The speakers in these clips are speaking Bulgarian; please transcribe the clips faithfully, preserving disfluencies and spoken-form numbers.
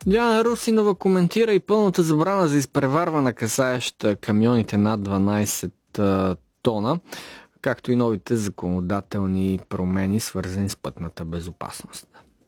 Диана Русинова коментира и пълната забрана за изпреварване, касаеща камионите над дванайсет а, тона, както и новите законодателни промени, свързани с пътната безопасност.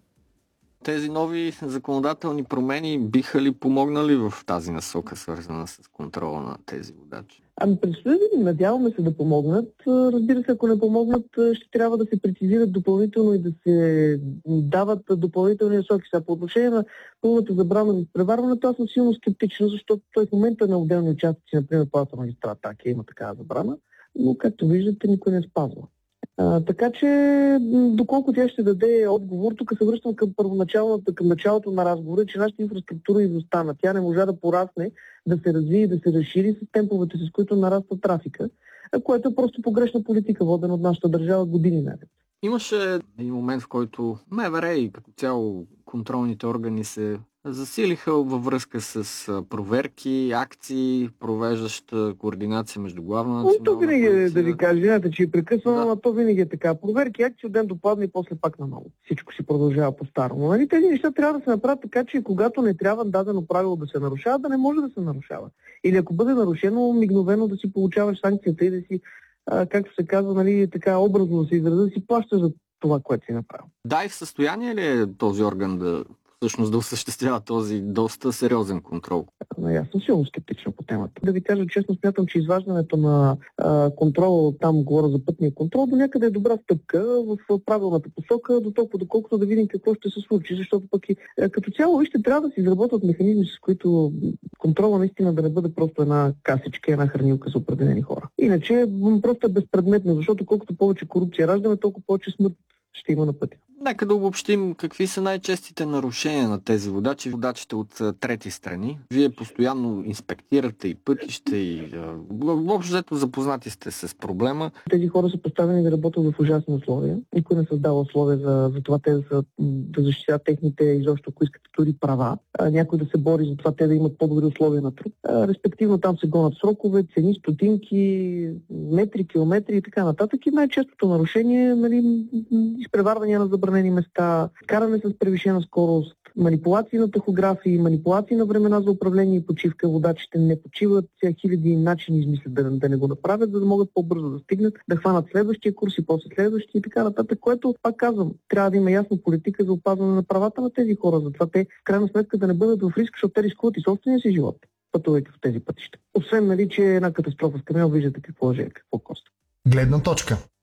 Тези нови законодателни промени биха ли помогнали в тази насока, свързана с контрола на тези водачи? Ами предстои, надяваме се да помогнат. Разбира се, ако не помогнат, ще трябва да се прецизират допълнително и да се дават допълнителни насоки. Сега по отношение на пълната забрана за изпреварването, аз съм силно скептична, защото той в момента на отделни участъци, например по автомагистрала Тракия, има такава забрана, но както виждате, никой не спазва. А, така че, доколко тя ще даде отговор, тук се връщам към първоначалната, към началото на разговора, че нашата инфраструктура изостана. Тя не можа да порасне, да се развие и да се разшири с темповете, с които нараства трафика, което е просто погрешна политика, водена от нашата държава години наред. Имаше един момент, в който МВР и като цяло контролните органи се засилиха във връзка с проверки, акции, провеждаща координация между главна национална То винаги полиция. е, да ви кажа, знаете, че е прекъсвано, Да. но то винаги е така. Проверки, акции от ден до пладне и после пак на ново. Всичко си продължава по-старому. Нали? Тези неща трябва да се направят така, че когато не трябва дадено правило да се нарушава, да не може да се нарушава. Или ако бъде нарушено, мигновено да си получаваш санкцията и да си, а, както се казва, нали, така образно да се изразя, да си плащаш за това, което си направил. Да, и в състояние ли е този орган да всъщност да осъществява този доста сериозен контрол? Но аз съм силно скептична по темата. Да ви кажа честно, смятам, че изваждането на а, контрола, там говоря за пътния контрол, до някъде е добра стъпка в правилната посока, до толкова доколкото да видим какво ще се случи, защото пък и а, като цяло вижте, трябва да се изработват механизми, с които контрола наистина да не бъде просто една касичка, една хранилка за определени хора. Иначе просто е безпредметно, защото колкото повече корупция раждаме, толкова повече смърт ще има на пътя. Нека да обобщим какви са най-честите нарушения на тези водачи, водачите от трети страни. Вие постоянно инспектирате и пътища и въобще взето запознати сте с проблема. Тези хора са поставени да работят в ужасни условия. Никой не създава условия за, за това те да, са, да защитят техните, изобщо ако искате, дори права. А, някой да се бори за това те да имат по-добри условия на труд. А, респективно там се гонят срокове, цени, стотинки, метри, километри и така нататък. И най-честото нарушение е, нали, изпреварвания на забранени места, каране с превишена скорост, манипулации на тахографии, манипулации на времена за управление и почивка. Водачите не почиват, сега хиляди начини измислят да, да не го направят, за да могат по-бързо да стигнат, да хванат следващия курс и после следващия и така нататък, което, пак казвам, трябва да има ясна политика за опазване на правата на тези хора. Затова те, в крайна сметка, да не бъдат в риск, защото те рискуват и собствения си живот, пътувайки в тези пътища. Освен, нали, че е една катастрофа с камион, виждате какво е, какво коста. Гледна точка.